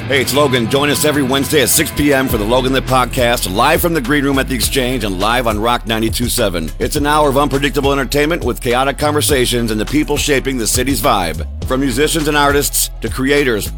Hey, it's Logan. Join us every Wednesday at 6 p.m. for the Logan Lit Podcast, live from the Green Room at the Exchange and live on Rock 92.7. It's an hour of unpredictable entertainment with chaotic conversations and the people shaping the city's vibe. From musicians and artists to creators,